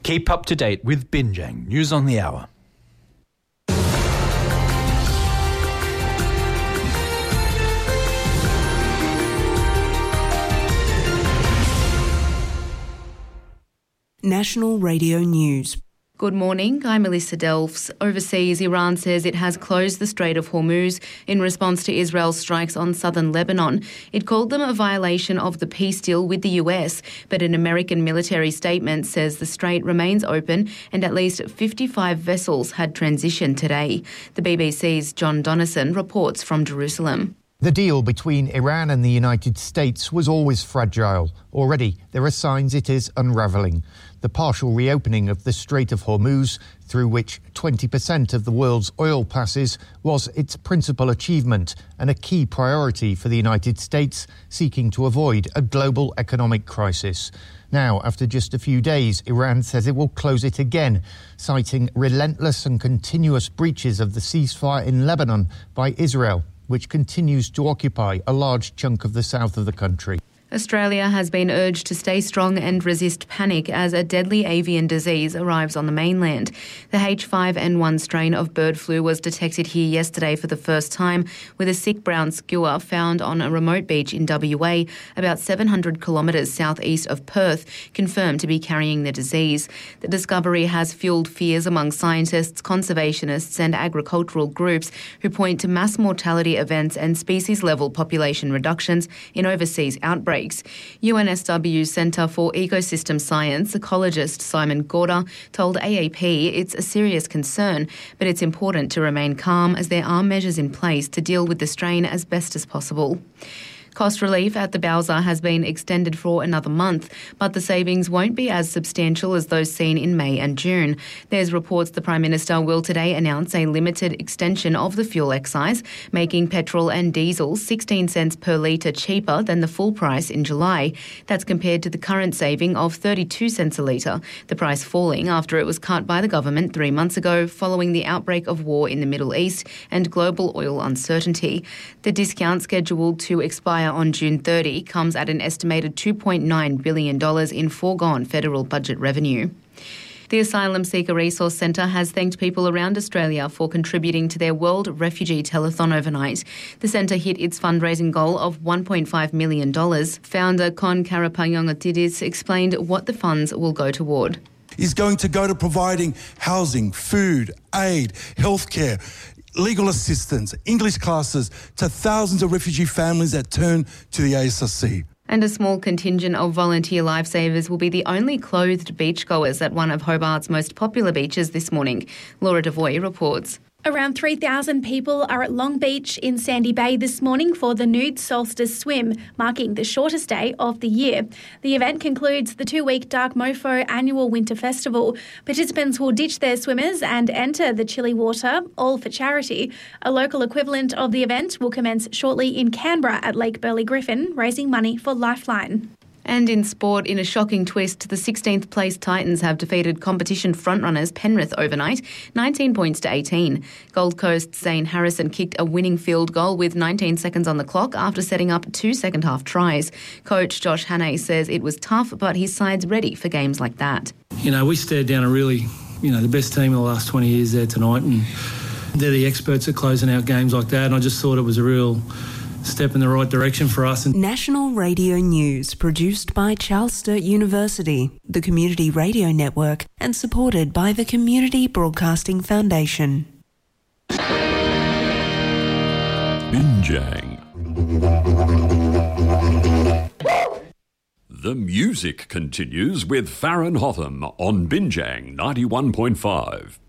Keep up to date with Binjang News on the Hour. National Radio News. Good morning, I'm Melissa Delfs. Overseas, Iran says it has closed the Strait of Hormuz in response to Israel's strikes on southern Lebanon. It called them a violation of the peace deal with the US, but an American military statement says the strait remains open and at least 55 vessels had transitioned today. The BBC's John Donnison reports from Jerusalem. The deal between Iran and the United States was always fragile. Already, there are signs it is unravelling. The partial reopening of the Strait of Hormuz, through which 20% of the world's oil passes, was its principal achievement and a key priority for the United States, seeking to avoid a global economic crisis. Now, after just a few days, Iran says it will close it again, citing relentless and continuous breaches of the ceasefire in Lebanon by Israel, which continues to occupy a large chunk of the south of the country. Australia has been urged to stay strong and resist panic as a deadly avian disease arrives on the mainland. The H5N1 strain of bird flu was detected here yesterday for the first time, with a sick brown skua found on a remote beach in WA, about 700 kilometres southeast of Perth, confirmed to be carrying the disease. The discovery has fuelled fears among scientists, conservationists and agricultural groups who point to mass mortality events and species-level population reductions in overseas outbreaks. UNSW's Centre for Ecosystem Science ecologist Simon Gorder told AAP it's a serious concern, but it's important to remain calm as there are measures in place to deal with the strain as best as possible. Cost relief at the Bowser has been extended for another month, but the savings won't be as substantial as those seen in May and June. There's reports the Prime Minister will today announce a limited extension of the fuel excise, making petrol and diesel 16 cents per litre cheaper than the full price in July. That's compared to the current saving of 32 cents a litre, the price falling after it was cut by the government 3 months ago following the outbreak of war in the Middle East and global oil uncertainty. The discount scheduled to expire on June 30 comes at an estimated $2.9 billion in foregone federal budget revenue. The Asylum Seeker Resource Centre has thanked people around Australia for contributing to their World Refugee Telethon overnight. The centre hit its fundraising goal of $1.5 million. Founder Con Karapayongatidis explained what the funds will go toward. Is going to go to providing housing, food, aid, healthcare, legal assistance, English classes to thousands of refugee families that turn to the ASRC. And a small contingent of volunteer lifesavers will be the only clothed beachgoers at one of Hobart's most popular beaches this morning. Laura Devoy reports. Around 3,000 people are at Long Beach in Sandy Bay this morning for the Nude Solstice Swim, marking the shortest day of the year. The event concludes the 2-week Dark Mofo annual winter festival. Participants will ditch their swimmers and enter the chilly water, all for charity. A local equivalent of the event will commence shortly in Canberra at Lake Burley Griffin, raising money for Lifeline. And in sport, in a shocking twist, the 16th place Titans have defeated competition frontrunners Penrith overnight, 19 points to 18. Gold Coast's Zane Harrison kicked a winning field goal with 19 seconds on the clock after setting up 2 second-half tries. Coach Josh Hannay says it was tough, but his side's ready for games like that. You know, we stared down a really, the best team in the last 20 years there tonight, and they're the experts at closing out games like that, and I just thought it was a real step in the right direction for us. National Radio News, produced by Charles Sturt University, the Community Radio Network, and supported by the Community Broadcasting Foundation. Binjang. The music continues with Farron Hotham on Binjang 91.5.